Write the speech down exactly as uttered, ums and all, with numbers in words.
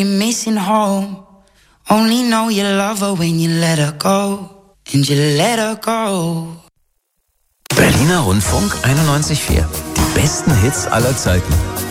Missing home. Only know you love her when you let her go. And you let her go. Berliner Rundfunk einundneunzig Komma vier. Die besten Hits aller Zeiten.